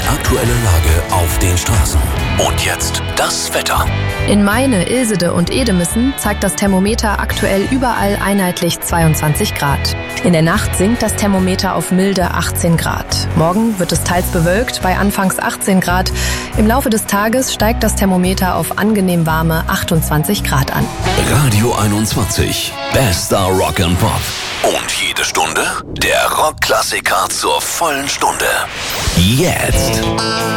aktuelle Lage auf den Straßen. Und jetzt das Wetter. In Meine, Ilsede und Edemissen zeigt das Thermometer aktuell überall einheitlich 22 Grad. In der Nacht sinkt das Thermometer auf milde 18 Grad. Morgen wird es teils bewölkt bei anfangs 18 Grad. Im Laufe des Tages steigt das Thermometer auf angenehm warme 28 Grad an. Radio 21. Bester Rock and Pop. Und jede Stunde der Rockklassiker zur vollen Stunde. Jetzt.